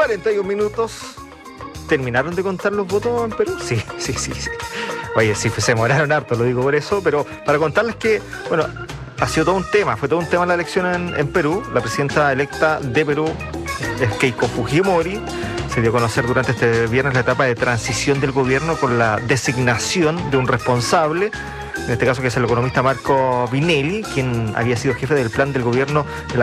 41 minutos. ¿Terminaron de contar los votos en Perú? Sí. Oye, sí, se demoraron harto, lo digo por eso, pero para contarles que, bueno, ha sido todo un tema, fue todo un tema la elección en Perú. La presidenta electa de Perú es Keiko Fujimori. Se dio a conocer durante este viernes la etapa de transición del gobierno con la designación de un responsable, en este caso que es el economista Marco Vinelli, quien había sido jefe del plan del gobierno de la